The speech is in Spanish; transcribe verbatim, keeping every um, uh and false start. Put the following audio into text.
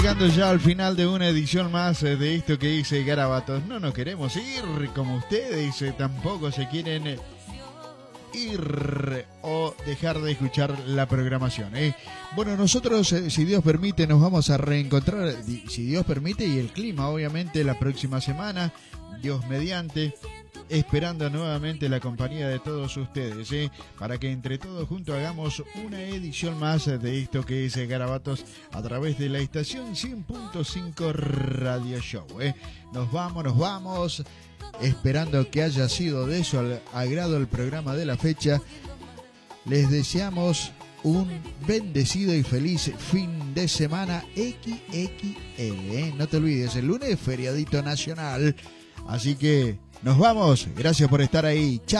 Llegando ya al final de una edición más de esto que dice Garabatos. No nos queremos ir como ustedes, tampoco se quieren ir o dejar de escuchar la programación, ¿eh? Bueno, nosotros, si Dios permite, nos vamos a reencontrar, si Dios permite, y el clima, obviamente, la próxima semana, Dios mediante, esperando nuevamente la compañía de todos ustedes, ¿eh? Para que entre todos juntos hagamos una edición más de esto que es Garabatos a través de la estación cien punto cinco Radio Show, ¿eh? Nos vamos, nos vamos, esperando que haya sido de su agrado el programa de la fecha. Les deseamos un bendecido y feliz fin de semana equis equis ele, ¿eh? No te olvides, el lunes es feriadito nacional, así que nos vamos, gracias por estar ahí. Chao.